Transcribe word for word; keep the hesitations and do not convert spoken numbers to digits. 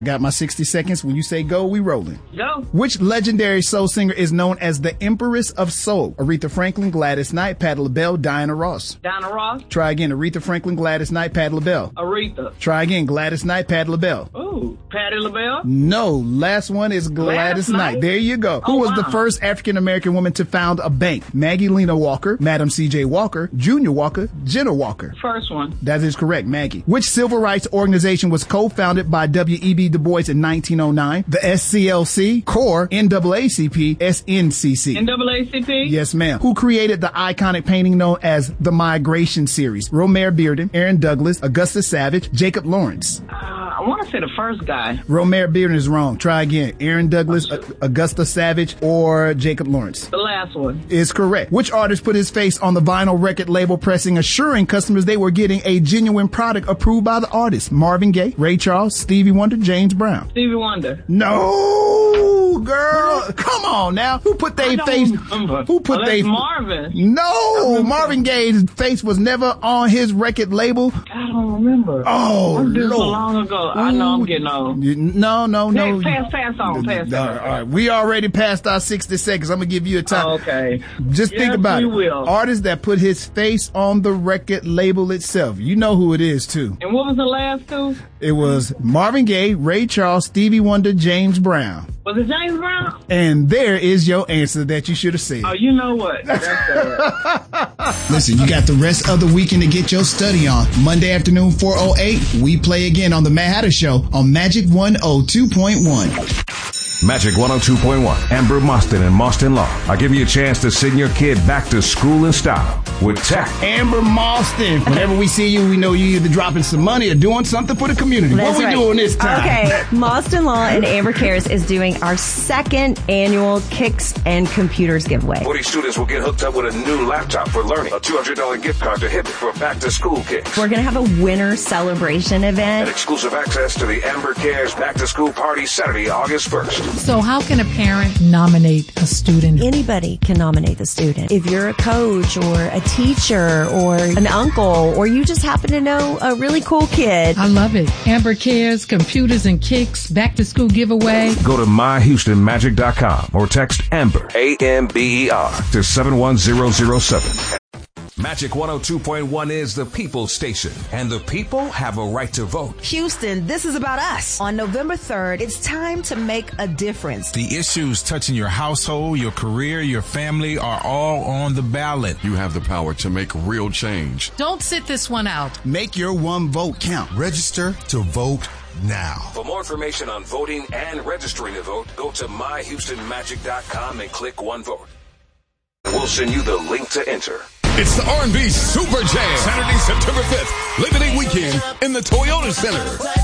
Got my sixty seconds. When you say go, we rolling. Go. Which legendary soul singer is known as the Empress of Soul? Aretha Franklin, Gladys Knight, Patti LaBelle, Diana Ross. Diana Ross. Try again. Aretha Franklin, Gladys Knight, Patti LaBelle. Aretha. Try again. Gladys Knight, Patti LaBelle. Ooh, Patti LaBelle. No, last one is Gladys, Gladys Knight. Knight? There you go. Oh, Who was wow. the first African-American woman to found a bank? Maggie Lena Walker, Madam C J Walker, Junior Walker, Jenna Walker. First one. That is correct, Maggie. Which civil rights organization was co-founded by W E B Du Bois in nineteen oh nine? The S C L C, CORE, N double A C P, S N C C. N double A C P? Yes, ma'am. Who created the iconic painting known as the Migration Series? Romare Bearden, Aaron Douglas, Augusta Savage, Jacob Lawrence. Uh, I want to say the first guy. Romare Bearden is wrong. Try again. Aaron Douglas, uh, Augusta Savage, or Jacob Lawrence. The last one. Is correct. Which artist put his face on the vinyl record label pressing, assuring customers they were getting a genuine product approved by the artist? Marvin Gaye, Ray Charles, Stevie Wonder, James Brown. Stevie Wonder. No, girl. Come on now. Who put their face? Remember. Who put oh, their? Marvin. No, Marvin Gaye's face was never on his record label. I don't remember. Oh, I did so Lord. long ago. I know I'm getting old. No, no, no. Pass, pass, pass on, pass All on. right, all right. We already passed our sixty seconds. I'm gonna give you a time. Oh, okay. Just Yes, think about we it. will. Artist that put his face on the record label itself. You know who it is too. And what was the last two? It was Marvin Gaye, Ray Charles, Stevie Wonder, James Brown. Was it James Brown? And there is your answer that you should have said. Oh, you know what? That's sad. Listen, you got the rest of the weekend to get your study on. Monday afternoon, four oh eight, we play again on The Mad Hatter Show on Magic one oh two point one. Magic one oh two point one. Amber Moston and Moston Law are giving you a chance to send your kid back to school in style with tech. Amber Moston. Whenever we see you, we know you either dropping some money or doing something for the community. That's what we right. doing this time? Okay, Moston Law and Amber Cares is doing our second annual Kicks and Computers giveaway. forty students will get hooked up with a new laptop for learning, a two hundred dollars gift card to hit for back-to-school kicks, We're going to have a winter celebration and event. exclusive access to the Amber Cares back-to-school party Saturday, August first. So how can a parent nominate a student? Anybody can nominate the student. If you're a coach or a teacher or an uncle, or you just happen to know a really cool kid. I love it. Amber Cares, Computers and Kicks, back to school giveaway. Go to my houston magic dot com or text Amber, A M B E R, to seven one zero zero seven. Magic one oh two point one is the People's Station, and the people have a right to vote. Houston, this is about us. On November third, it's time to make a difference. The issues touching your household, your career, your family are all on the ballot. You have the power to make real change. Don't sit this one out. Make your one vote count. Register to vote now. For more information on voting and registering to vote, go to my houston magic dot com and click One Vote. We'll send you the link to enter. It's the R and B Super Jam, Saturday, September fifth, Labor Day weekend in the Toyota Center.